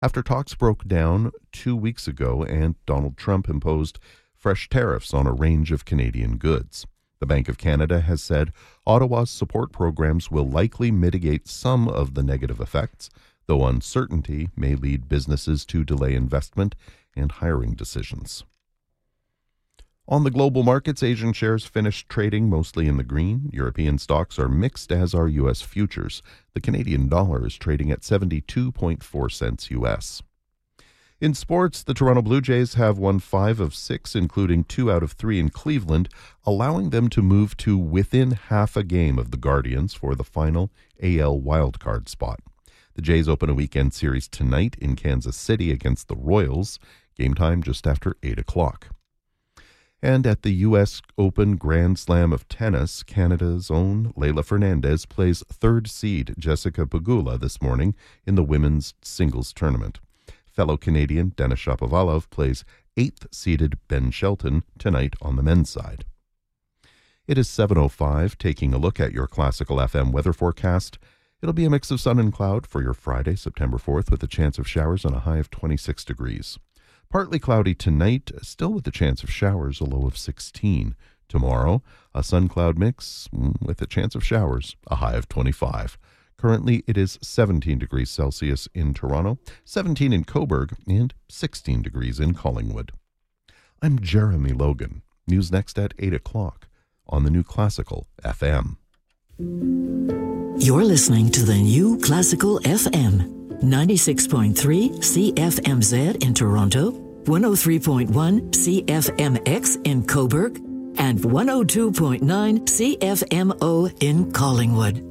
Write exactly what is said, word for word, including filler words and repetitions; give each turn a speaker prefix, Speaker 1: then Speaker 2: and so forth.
Speaker 1: after talks broke down two weeks ago and Donald Trump imposed fresh tariffs on a range of Canadian goods. The Bank of Canada has said Ottawa's support programs will likely mitigate some of the negative effects, though uncertainty may lead businesses to delay investment and hiring decisions. On the global markets, Asian shares finished trading mostly in the green. European stocks are mixed, as are U S futures. The Canadian dollar is trading at seventy-two point four cents U S. In sports, the Toronto Blue Jays have won five of six, including two out of three in Cleveland, allowing them to move to within half a game of the Guardians for the final A L wildcard spot. The Jays open a weekend series tonight in Kansas City against the Royals. Game time just after eight o'clock. And at the U S Open Grand Slam of Tennis, Canada's own Leylah Fernandez plays third seed Jessica Pegula this morning in the women's singles tournament. Fellow Canadian Denis Shapovalov plays eighth-seeded Ben Shelton tonight on the men's side. It is seven oh five, taking a look at your Classical F M weather forecast. It'll be a mix of sun and cloud for your Friday, September fourth, with a chance of showers and a high of twenty-six degrees. Partly cloudy tonight, still with a chance of showers, a low of sixteen. Tomorrow, a sun-cloud mix with a chance of showers, a high of twenty-five. Currently, it is seventeen degrees Celsius in Toronto, seventeen in Cobourg, and sixteen degrees in Collingwood. I'm Jeremy Logan. News next at eight o'clock on the new Classical F M.
Speaker 2: You're listening to the new Classical F M, ninety-six point three C F M Z in Toronto, one oh three point one C F M X in Cobourg, and one oh two point nine C F M O in Collingwood.